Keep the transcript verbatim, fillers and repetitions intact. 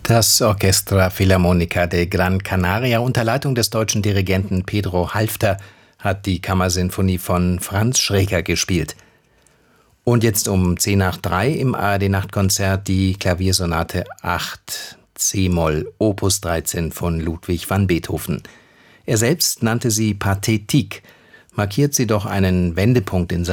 Das Orchestra Filarmonica de Gran Canaria unter Leitung des deutschen Dirigenten Pedro Halfter hat die Kammersinfonie von Franz Schreker gespielt. Und jetzt um zehn nach drei im A R D-Nachtkonzert die Klaviersonate acht c-Moll Opus dreizehn von Ludwig van Beethoven. Er selbst nannte sie Pathétique, markiert sie doch einen Wendepunkt in